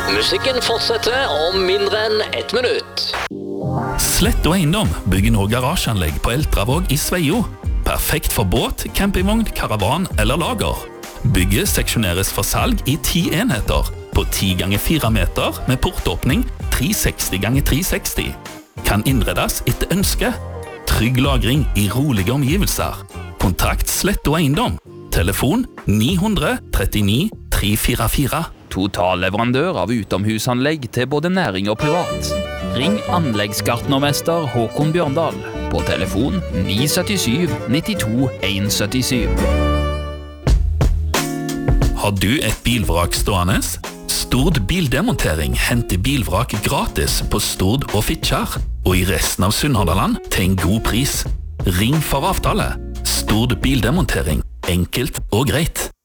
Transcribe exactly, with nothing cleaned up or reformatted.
Musikken fortsetter om mindre enn ett minutt. Sletto Eiendom bygger nå garasjeanlegg på Eltravåg i Sveio. Perfekt for båt, campingvogn, karavan eller lager. Bygget seksjoneres for salg i ti enheter på ti ganger fire meter med portåpning tre seksti ganger tre seksti. Kan innredes etter ønske. Trygg lagring i rolige omgivelser. Kontakt Sletto Eiendom. Telefon ni hundre trettini tre fire fire. Totalleverandør av utomhusanlegg til både næring og privat. Ring anleggsgartnermester Håkon Bjørndal på telefon ni sytti sju nittito en sytti sju. Har du et bilvrak stående? Stord Bildemontering henter bilvrak gratis på Stord og Fitjar, og i resten av Sunnhordland til en god pris. Ring for avtale. Stord Bildemontering. Enkelt og greit.